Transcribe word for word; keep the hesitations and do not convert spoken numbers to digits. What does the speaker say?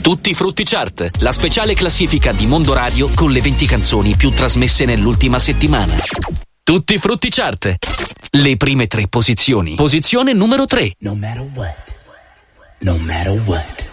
Tutti Frutti Chart, la speciale classifica di Mondo Radio con le venti canzoni più trasmesse nell'ultima settimana. Tutti Frutti Chart, le prime tre posizioni. Posizione numero tre. No matter what, no matter what.